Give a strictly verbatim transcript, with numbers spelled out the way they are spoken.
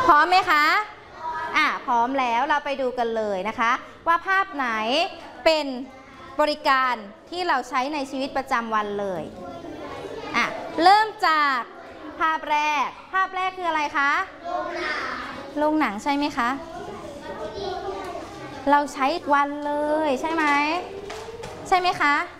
พร้อมไหมคะอ่ะพร้อมแล้วเราไปดูกันเลยนะคะว่าภาพไหนเป็นบริการที่เราใช้ในชีวิตประจำวันเลยอ่ะเริ่มจากภาพแรกภาพแรกคืออะไรคะโรงหนังโรงหนังใช่ไหมคะเราใช้วันเลยใช่ไหมใช่ไหมคะ